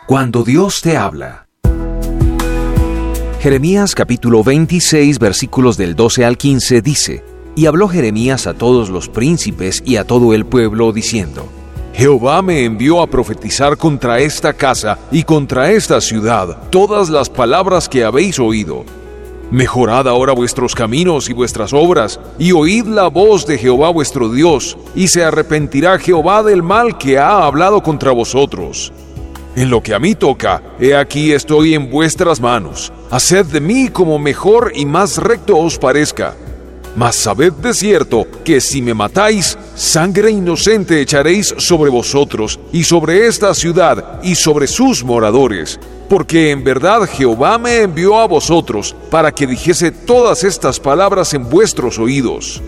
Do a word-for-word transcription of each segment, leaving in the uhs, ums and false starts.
Cuando Dios te habla. Jeremías capítulo veintiséis, versículos del doce al quince dice: Y habló Jeremías a todos los príncipes y a todo el pueblo, diciendo: Jehová me envió a profetizar contra esta casa y contra esta ciudad todas las palabras que habéis oído. Mejorad ahora vuestros caminos y vuestras obras, y oíd la voz de Jehová vuestro Dios, y se arrepentirá Jehová del mal que ha hablado contra vosotros. En lo que a mí toca, he aquí estoy en vuestras manos. Haced de mí como mejor y más recto os parezca. Mas sabed de cierto que si me matáis, sangre inocente echaréis sobre vosotros, y sobre esta ciudad, y sobre sus moradores. Porque en verdad Jehová me envió a vosotros, para que dijese todas estas palabras en vuestros oídos.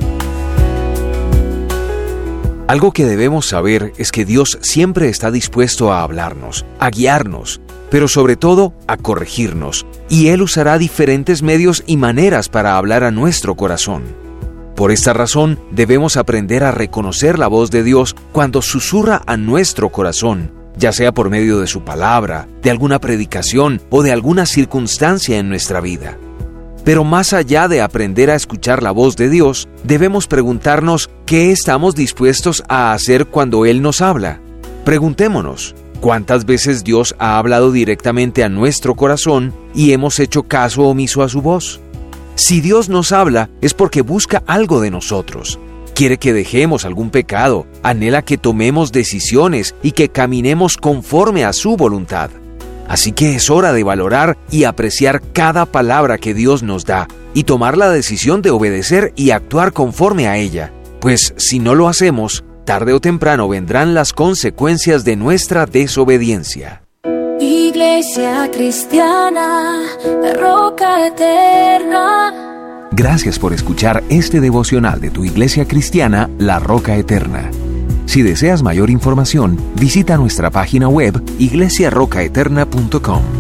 Algo que debemos saber es que Dios siempre está dispuesto a hablarnos, a guiarnos, pero sobre todo a corregirnos, y Él usará diferentes medios y maneras para hablar a nuestro corazón. Por esta razón, debemos aprender a reconocer la voz de Dios cuando susurra a nuestro corazón, ya sea por medio de su palabra, de alguna predicación o de alguna circunstancia en nuestra vida. Pero más allá de aprender a escuchar la voz de Dios, debemos preguntarnos qué estamos dispuestos a hacer cuando Él nos habla. Preguntémonos, ¿cuántas veces Dios ha hablado directamente a nuestro corazón y hemos hecho caso omiso a su voz? Si Dios nos habla, es porque busca algo de nosotros. Quiere que dejemos algún pecado, anhela que tomemos decisiones y que caminemos conforme a su voluntad. Así que es hora de valorar y apreciar cada palabra que Dios nos da y tomar la decisión de obedecer y actuar conforme a ella. Pues si no lo hacemos, tarde o temprano vendrán las consecuencias de nuestra desobediencia. Iglesia Cristiana, la Roca Eterna. Gracias por escuchar este devocional de tu Iglesia Cristiana, La Roca Eterna. Si deseas mayor información, visita nuestra página web iglesia roca eterna punto com.